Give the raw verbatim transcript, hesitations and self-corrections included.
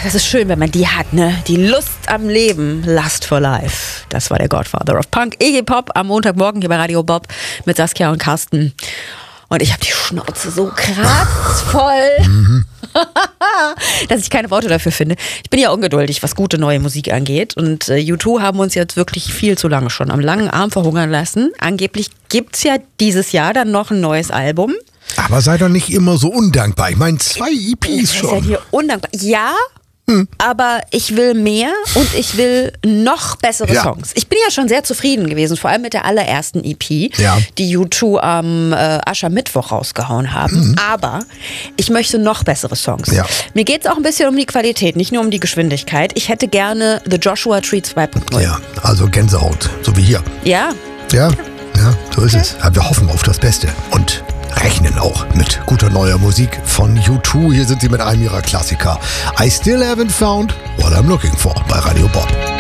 das ist schön, wenn man die hat, ne? Die Lust am Leben, Lust for Life. Das war der Godfather of Punk, Iggy Pop, am Montagmorgen hier bei Radio Bob mit Saskia und Carsten. Und ich habe die Schnauze so kratzvoll, mhm. dass ich keine Worte dafür finde. Ich bin ja ungeduldig, was gute neue Musik angeht. Und äh, U zwei haben uns jetzt wirklich viel zu lange schon am langen Arm verhungern lassen. Angeblich gibt es ja dieses Jahr dann noch ein neues Album. Aber sei doch nicht immer so undankbar. Ich meine, zwei E Ps schon. Ist ja hier undankbar. Ja, hm. aber ich will mehr und ich will noch bessere ja. Songs. Ich bin ja schon sehr zufrieden gewesen, vor allem mit der allerersten E P, ja. die U zwei am äh, Aschermittwoch rausgehauen haben. Mhm. Aber ich möchte noch bessere Songs. Ja. Mir geht es auch ein bisschen um die Qualität, nicht nur um die Geschwindigkeit. Ich hätte gerne The Joshua Tree zwei Punkt null. Ja, also Gänsehaut, so wie hier. Ja. Ja, ja, so ist ja. es. Wir hoffen auf das Beste und rechnen auch mit guter neuer Musik von U zwei. Hier sind sie mit einem ihrer Klassiker. I still haven't found what I'm looking for bei Radio Bob.